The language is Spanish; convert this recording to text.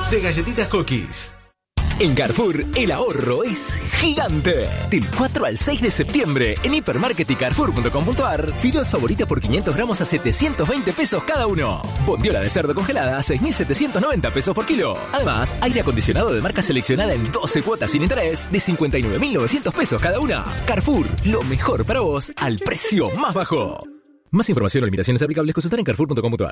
de galletitas Cookies. En Carrefour, el ahorro es gigante. Del 4 al 6 de septiembre, en Hipermarket y Carrefour.com.ar, fideos favorita por 500 gramos a 720 pesos cada uno. Bondiola de cerdo congelada a 6.790 pesos por kilo. Además, aire acondicionado de marca seleccionada en 12 cuotas sin interés de 59.900 pesos cada una. Carrefour, lo mejor para vos al precio más bajo. Más información o limitaciones aplicables consultar en Carrefour.com.ar.